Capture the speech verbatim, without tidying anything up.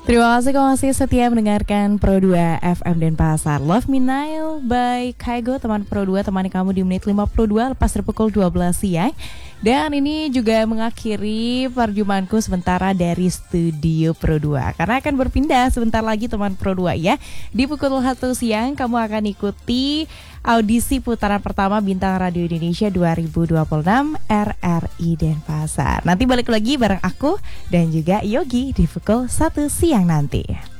Terima kasih kamu masih setia mendengarkan Pro dua F M Denpasar. Love Me Now by Kaigo, teman Pro dua, temani kamu di menit lima puluh dua lepas dari pukul dua belas siang. Dan ini juga mengakhiri perjumpaanku sementara dari studio Pro dua, karena akan berpindah sebentar lagi teman Pro dua ya. Di pukul satu siang kamu akan ikuti audisi putaran pertama Bintang Radio Indonesia dua ribu dua puluh enam R R I Denpasar. Nanti balik lagi bareng aku dan juga Yogi di pukul satu siang nanti.